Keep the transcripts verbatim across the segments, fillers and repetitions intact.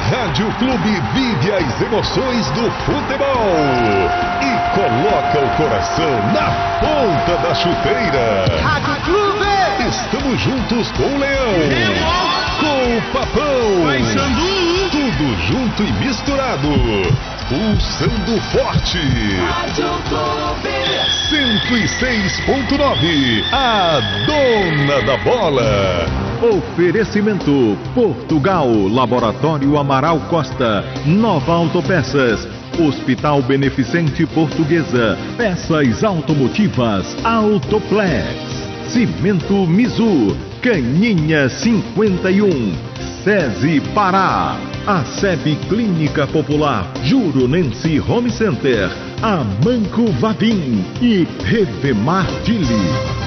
Rádio Clube vive as emoções do futebol e coloca o coração na ponta da chuteira. Rádio Clube! Estamos juntos com o Leão, com o Papão, tudo junto e misturado, pulsando forte. Rádio Clube! cento e seis ponto nove, a dona da bola. Oferecimento Portugal, Laboratório Amaral Costa, Nova Autopeças, Hospital Beneficente Portuguesa, Peças Automotivas Autoplex, Cimento Mizu, Caninha cinquenta e um, SESI Pará, a SEB Clínica Popular, Juronense Home Center, Amanco Vavim e Revemar Dili.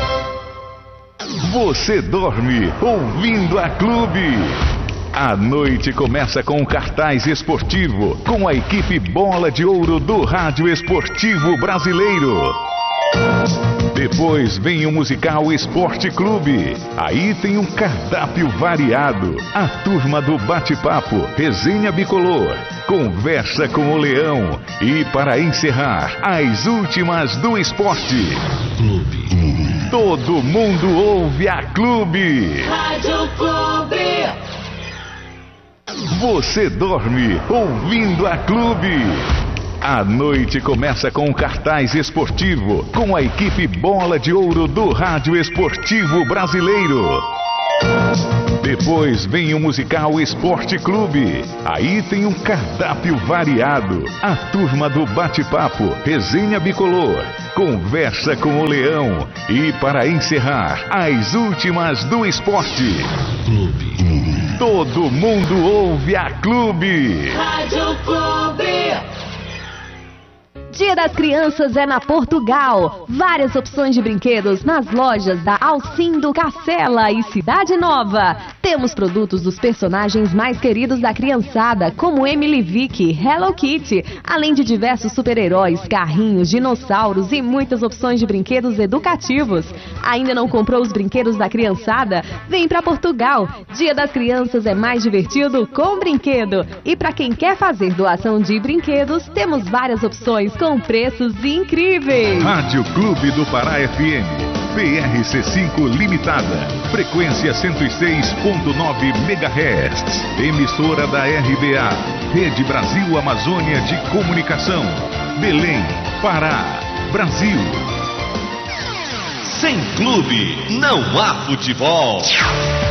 Você dorme ouvindo a Clube. A noite começa com um cartaz esportivo com a equipe Bola de Ouro do Rádio Esportivo Brasileiro. Depois vem o musical Esporte Clube. Aí tem um cardápio variado. A turma do bate-papo, resenha bicolor, conversa com o Leão. E para encerrar, as últimas do esporte. Clube. Todo mundo ouve a Clube. Rádio Clube! Você dorme ouvindo a Clube. A noite começa com um cartaz esportivo com a equipe Bola de Ouro do Rádio Esportivo Brasileiro. Depois vem o musical Esporte Clube. Aí tem um cardápio variado. A turma do bate-papo, resenha bicolor, conversa com o Leão. E para encerrar, as últimas do esporte. Clube. Todo mundo ouve a Clube. Rádio Clube! Dia das Crianças é na Portugal. Várias opções de brinquedos nas lojas da Alcindo Cacela e Cidade Nova. Temos produtos dos personagens mais queridos da criançada, como Emily Vick, Hello Kitty, além de diversos super-heróis, carrinhos, dinossauros e muitas opções de brinquedos educativos. Ainda não comprou os brinquedos da criançada? Vem pra Portugal. Dia das Crianças é mais divertido com brinquedo. E para quem quer fazer doação de brinquedos, temos várias opções com preços incríveis. Rádio Clube do Pará F M, P R C cinco Limitada, frequência cento e seis ponto nove megahertz, emissora da R B A, Rede Brasil Amazônia de Comunicação, Belém, Pará, Brasil. Sem clube, não há futebol.